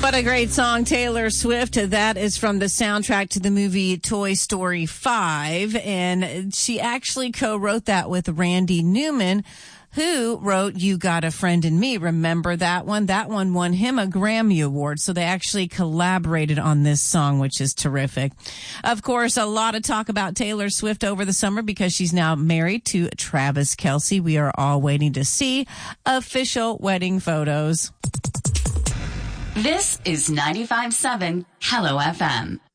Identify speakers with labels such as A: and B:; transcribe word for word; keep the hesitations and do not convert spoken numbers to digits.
A: What a great song, Taylor Swift. That is from the soundtrack to the movie Toy Story five. And she actually co-wrote that with Randy Newman, who wrote You Got a Friend in Me. Remember that one? That one won him a Grammy Award. So they actually collaborated on this song, which is terrific. Of course, a lot of talk about Taylor Swift over the summer because she's now married to Travis Kelce. We are all waiting to see official wedding photos.
B: This is ninety-five point seven Hello F M.